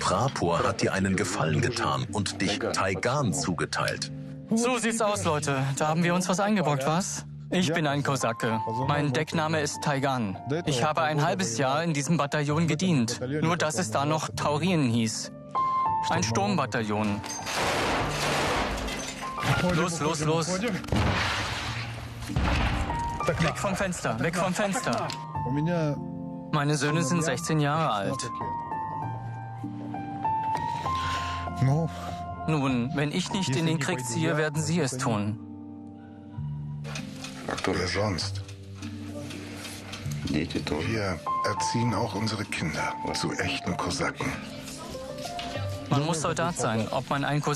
Frapor hat dir einen Gefallen getan und dich Taigan zugeteilt. So sieht's aus, Leute. Da haben wir uns was eingebrockt, was? Ich bin ein Kosake. Mein Deckname ist Taigan. Ich habe ein halbes Jahr in diesem Bataillon gedient. Nur dass es da noch Taurin hieß. Ein Sturmbataillon. Los, los, los. Weg vom Fenster, weg vom Fenster. Meine Söhne sind 16 Jahre alt. Nun, wenn ich nicht in den Krieg ziehe, werden sie es tun. Wer sonst? Wir erziehen auch unsere Kinder zu echten Kosaken. Man muss Soldat sein, ob man ein Kosak